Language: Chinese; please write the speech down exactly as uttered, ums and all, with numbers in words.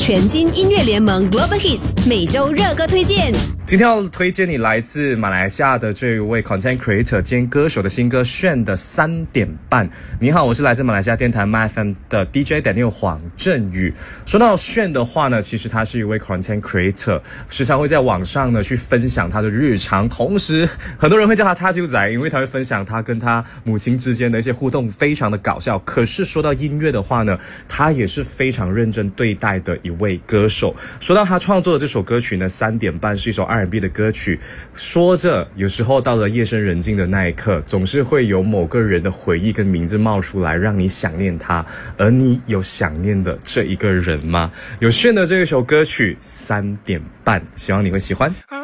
全金音乐联盟 Global Hits 每周热歌推荐。 今天要推荐你来自马来西亚的这一位 content creator 兼歌手的新歌炫的三点半。你好，我是来自马来西亚电台 M F M 的 D J Daniel 黄振宇。说到炫的话呢，其实他是一位 content creator， 时常会在网上呢去分享他的日常，同时很多人会叫他叉烧仔，因为他会分享他跟他母亲之间的一些互动，非常的搞笑。可是说到音乐的话呢，他也是非常认真对待的一位歌手。说到他创作的这首歌曲呢，三点半是一首 R and B 的歌曲，说着有时候到了夜深人静的那一刻，总是会有某个人的回忆跟名字冒出来，让你想念他。而你有想念的这一个人吗？有炫的这一首歌曲三点半，希望你会喜欢。